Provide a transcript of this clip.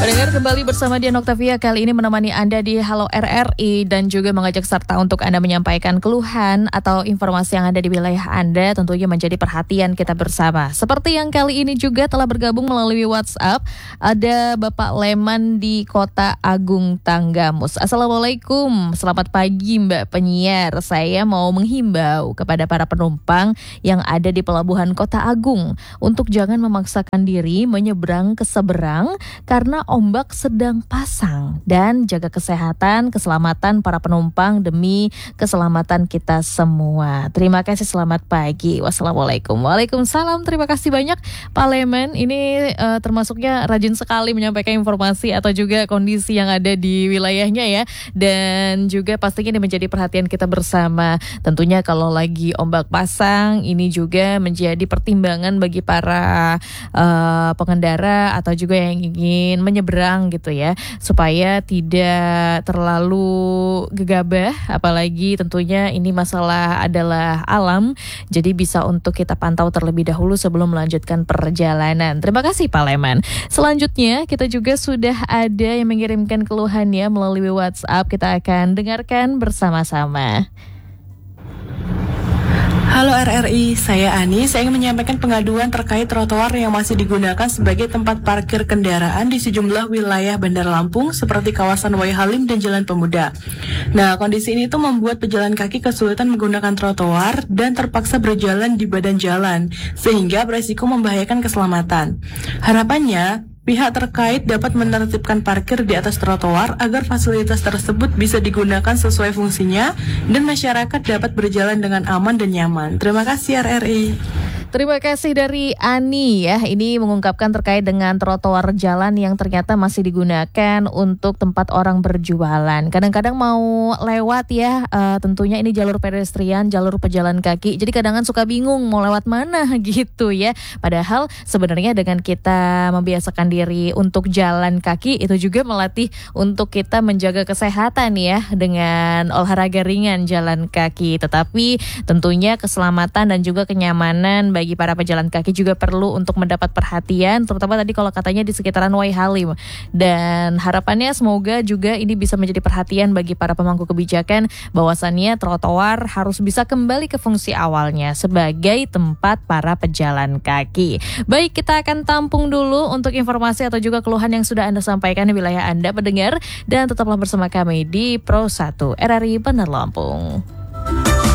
Pendengar kembali bersama Dian Octavia, kali ini menemani Anda di Halo RRI dan juga mengajak serta untuk Anda menyampaikan keluhan atau informasi yang ada di wilayah Anda, tentunya menjadi perhatian kita bersama. Seperti yang kali ini juga telah bergabung melalui WhatsApp, ada Bapak Leman di Kota Agung Tanggamus. Assalamualaikum, selamat pagi Mbak penyiar. Saya mau menghimbau kepada para penumpang yang ada di Pelabuhan Kota Agung untuk jangan memaksakan diri menyeberang ke seberang karena ombak sedang pasang, dan jaga kesehatan, keselamatan para penumpang demi keselamatan kita semua. Terima kasih, selamat pagi. Wassalamualaikum. Waalaikumsalam. Terima kasih banyak Pak Leman. Ini termasuknya rajin sekali menyampaikan informasi atau juga kondisi yang ada di wilayahnya ya. Dan juga pastinya ini menjadi perhatian kita bersama. Tentunya kalau lagi ombak pasang, ini juga menjadi pertimbangan bagi para pengendara atau juga yang ingin menyeberang gitu ya, supaya tidak terlalu gegabah, apalagi tentunya ini masalah adalah alam, jadi bisa untuk kita pantau terlebih dahulu sebelum melanjutkan perjalanan. Terima kasih Pak Leman. Selanjutnya kita juga sudah ada yang mengirimkan keluhannya melalui WhatsApp, kita akan dengarkan bersama-sama. Halo RRI, saya Ani. Saya ingin menyampaikan pengaduan terkait trotoar yang masih digunakan sebagai tempat parkir kendaraan di sejumlah wilayah Bandar Lampung seperti kawasan Wai Halim dan Jalan Pemuda. Nah, kondisi ini tuh membuat pejalan kaki kesulitan menggunakan trotoar dan terpaksa berjalan di badan jalan, sehingga beresiko membahayakan keselamatan. Harapannya, pihak terkait dapat menertibkan parkir di atas trotoar agar fasilitas tersebut bisa digunakan sesuai fungsinya dan masyarakat dapat berjalan dengan aman dan nyaman. Terima kasih RRI. Terima kasih dari Ani ya, ini mengungkapkan terkait dengan trotoar jalan yang ternyata masih digunakan untuk tempat orang berjualan. Kadang-kadang mau lewat ya, tentunya ini jalur pedestrian, jalur pejalan kaki, jadi kadang-kadang suka bingung mau lewat mana gitu ya. Padahal sebenarnya dengan kita membiasakan diri untuk jalan kaki, itu juga melatih untuk kita menjaga kesehatan ya, dengan olahraga ringan jalan kaki. Tetapi tentunya keselamatan dan juga kenyamanan bagi para pejalan kaki juga perlu untuk mendapat perhatian, terutama tadi kalau katanya di sekitaran Wai Halim. Dan harapannya semoga juga ini bisa menjadi perhatian bagi para pemangku kebijakan, bahwasannya trotoar harus bisa kembali ke fungsi awalnya sebagai tempat para pejalan kaki. Baik, kita akan tampung dulu untuk informasi atau juga keluhan yang sudah Anda sampaikan di wilayah Anda pendengar, dan tetaplah bersama kami di Pro 1 RRI Bandar Lampung.